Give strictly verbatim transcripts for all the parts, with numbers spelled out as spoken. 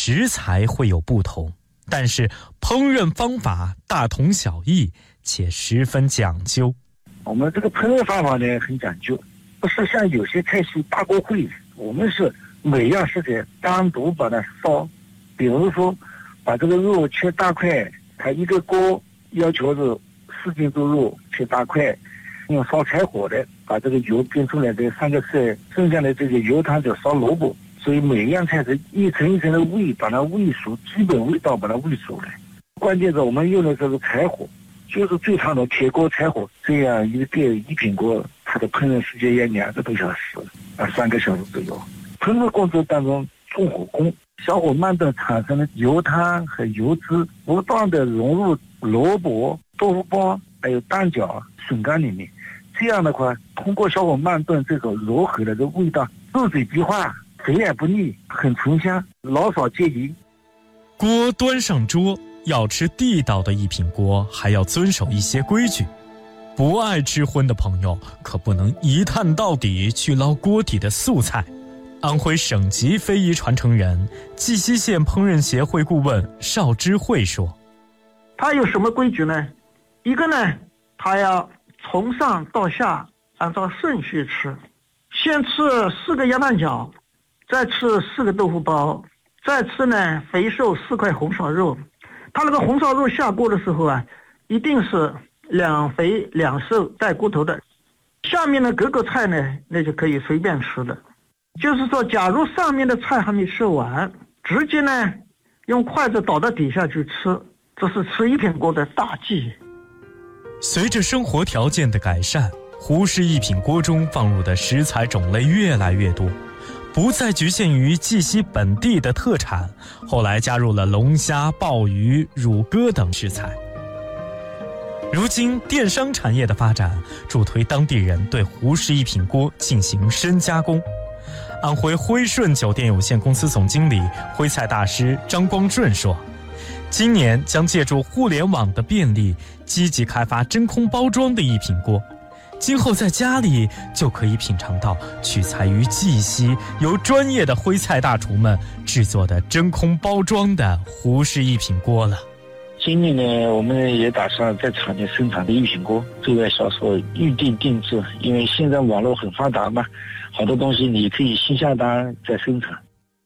食材会有不同，但是烹饪方法大同小异，且十分讲究。 我们这个烹饪方法呢很讲究，不是像有些菜系大锅烩，我们是每样食材单独把它烧。比如说把这个肉切大块，它一个锅要求是四斤多肉切大块，用烧柴火的把这个油煸出来的三个菜，剩下的这个油汤就烧萝卜，所以每样菜是一层一层的煨，把它煨熟，基本味道把它煨熟了。关键是我们用的这个柴火，就是最长的铁锅柴火，这样一个一品锅，它的烹饪时间要两个多小时，啊，三个小时左右。烹饪过程当中重火攻，小火慢炖产生的油汤和油脂不断的融入萝卜、豆腐包还有蛋饺、笋干里面，这样的话通过小火慢炖，这种柔和的这味道入嘴即化，肥而不腻，很醇香，老少皆宜。 锅端上桌，要吃地道的一品锅，还要遵守一些规矩。不爱吃荤的朋友可不能一探到底去捞锅底的素菜。安徽省级非遗传承人、绩溪县烹饪协会顾问邵知慧说： 它有什么规矩呢？一个呢，它要从上到下按照顺序吃，先吃四个鸭蛋饺，再吃四个豆腐包，再吃呢肥瘦四块红烧肉。它那个红烧肉下锅的时候啊，一定是两肥两瘦带骨头的。下面的各个菜呢，那就可以随便吃了。就是说，假如上面的菜还没吃完，直接呢用筷子倒到底下去吃，这是吃一品锅的大忌。 随着生活条件的改善，胡氏一品锅中放入的食材种类越来越多，不再局限于绩溪本地的特产，后来加入了龙虾、鲍鱼、乳鸽等食材。如今电商产业的发展助推当地人对胡氏一品锅进行深加工。安徽辉顺酒店有限公司总经理、徽菜大师张光顺说，今年将借助互联网的便利，积极开发真空包装的一品锅，今后在家里就可以品尝到取材于绩溪由专业的徽菜大厨们制作的真空包装的胡氏一品锅了。 今年呢，我们也打算在厂内生产的一品锅对外销售，预定定制，因为现在网络很发达嘛，好多东西你可以先下单再生产。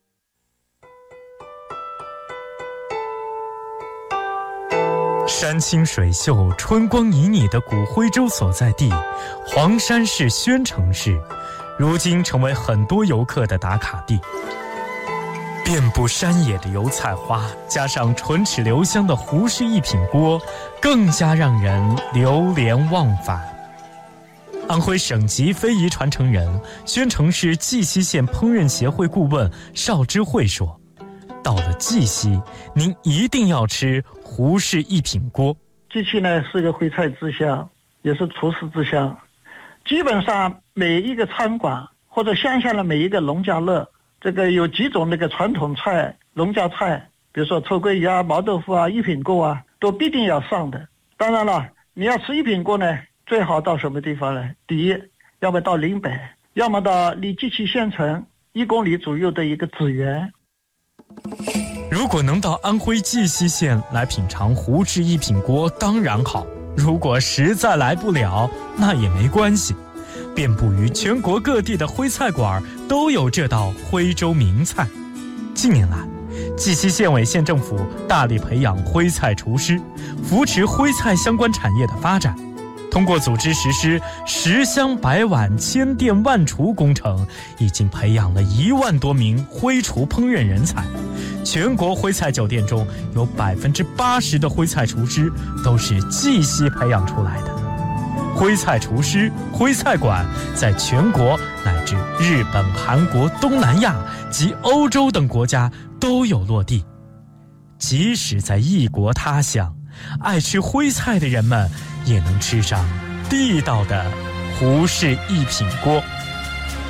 山清水秀、春光旖旎的古徽州所在地黄山市宣城市，如今成为很多游客的打卡地。遍布山野的油菜花，加上唇齿留香的胡氏一品锅，更加让人流连忘返。安徽省级非遗传承人、宣城市绩溪县烹饪协会顾问邵知慧说，到了绩溪，您一定要吃胡氏一品锅。 绩溪呢是个徽菜之乡，也是厨师之乡，基本上每一个餐馆或者乡下的每一个农家乐，这个有几种那个传统菜、农家菜，比如说臭鳜鱼啊、毛豆腐啊、一品锅啊，都必定要上的。当然了，你要吃一品锅呢，最好到什么地方呢？第一，要么到临北，要么到离绩溪县城一公里左右的一个紫园。 如果能到安徽绩溪县来品尝胡氏一品锅当然好，如果实在来不了，那也没关系，遍布于全国各地的徽菜馆都有这道徽州名菜。近年来，绩溪县委县政府大力培养徽菜厨师，扶持徽菜相关产业的发展。通过组织实施十香百碗千店万厨工程，已经培养了一万多名徽厨烹饪人才。全国徽菜酒店中有百分之八十的徽菜厨师都是绩溪培养出来的。徽菜厨师、徽菜馆在全国乃至日本、韩国、东南亚及欧洲等国家都有落地。即使在异国他乡，爱吃徽菜的人们也能吃上地道的胡氏一品锅。